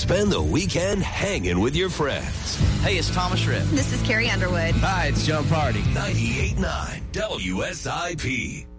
Spend the weekend hanging with your friends. Hey, it's Thomas Rip. This is Carrie Underwood. Hi, it's John Party. 98.9 WSIP.